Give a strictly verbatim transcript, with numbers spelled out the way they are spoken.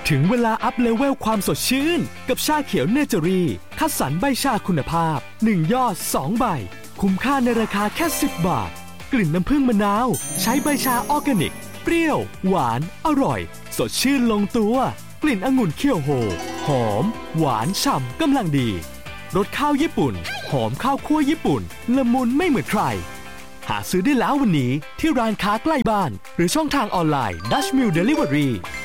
ถึงเวลาอัพเลเวลความสดชื่นกับชาเขียวเนเจอรี่คัดสรรใบชาคุณภาพหนึ่งยอดสองใบคุ้มค่าในราคาแค่สิบบาทกลิ่นน้ำผึ้งมะนาวใช้ใบชาออร์แกนิกเปรี้ยวหวานอร่อยสดชื่นลงตัวกลิ่นองุ่นเคี่ยวโฮหอมหวานฉ่ำกำลังดีรสข้าวญี่ปุ่นหอมข้าวคั่วญี่ปุ่นละมุนไม่เหมือนใครหาซื้อได้แล้ววันนี้ที่ร้านค้าใกล้บ้านหรือช่องทางออนไลน์ Dutch Mill Delivery